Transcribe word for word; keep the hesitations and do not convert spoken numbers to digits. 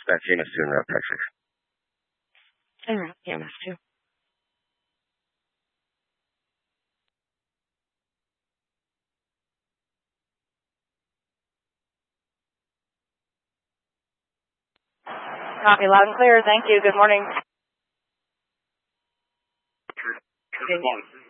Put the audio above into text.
That's James two in Route Texas. And Route P M S two. Copy loud and clear. Thank you. Good morning. Good morning.